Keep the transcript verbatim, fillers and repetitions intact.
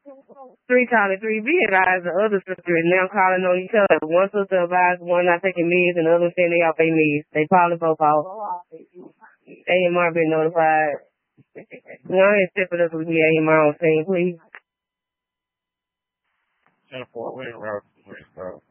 Three calling three B advised the other sister and now calling on each other. One sister advised one not taking meds and the other saying they off their meds. They probably both off. A M R been notified. No, I ain't stepping up with me A M R on scene, please. ten four, wait, Route, wait,